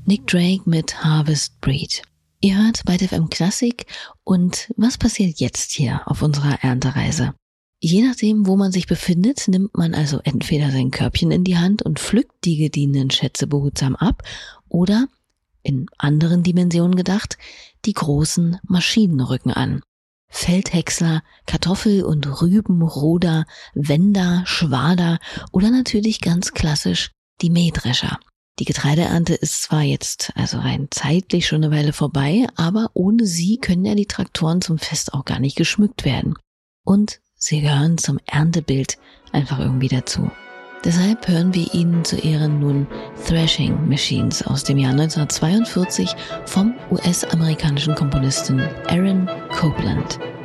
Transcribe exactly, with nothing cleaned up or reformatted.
Nick Drake mit Harvest Breed. Ihr hört bei F M Klassik und was passiert jetzt hier auf unserer Erntereise? Je nachdem, wo man sich befindet, nimmt man also entweder sein Körbchen in die Hand und pflückt die gediehenen Schätze behutsam ab oder, in anderen Dimensionen gedacht, die großen Maschinen rücken an. Feldhäcksler, Kartoffel- und Rübenroder, Wender, Schwader oder natürlich ganz klassisch die Mähdrescher. Die Getreideernte ist zwar jetzt also rein zeitlich schon eine Weile vorbei, aber ohne sie können ja die Traktoren zum Fest auch gar nicht geschmückt werden. Und sie gehören zum Erntebild einfach irgendwie dazu. Deshalb hören wir Ihnen zu Ehren nun Thrashing Machines aus dem Jahr neunzehnhundertzweiundvierzig vom U S-amerikanischen Komponisten Aaron Copland.